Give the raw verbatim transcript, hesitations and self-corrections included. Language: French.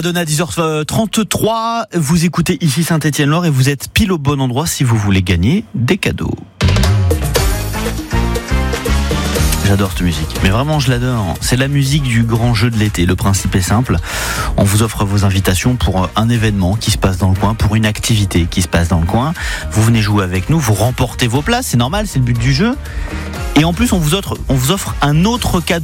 Madonna, dix heures trente-trois, vous écoutez ici Saint-Étienne-Laure et vous êtes pile au bon endroit si vous voulez gagner des cadeaux. J'adore cette musique, mais vraiment je l'adore. C'est la musique du grand jeu de l'été. Le principe est simple, on vous offre vos invitations pour un événement qui se passe dans le coin, pour une activité qui se passe dans le coin. Vous venez jouer avec nous, vous remportez vos places, c'est normal, c'est le but du jeu. Et en plus on vous offre, on vous offre un autre cadeau.